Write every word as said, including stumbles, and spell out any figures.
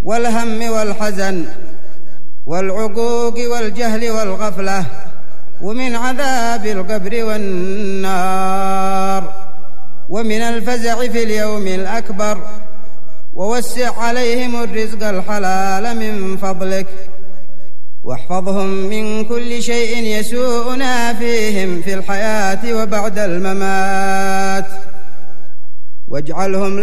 والهم والحزن والعقوق والجهل والغفلة، ومن عذاب القبر والنار، ومن الفزع في اليوم الأكبر. ووسع عليهم الرزق الحلال من فضلك، واحفظهم من كل شيء يسوءنا فيهم في الحياة وبعد الممات، واجعلهم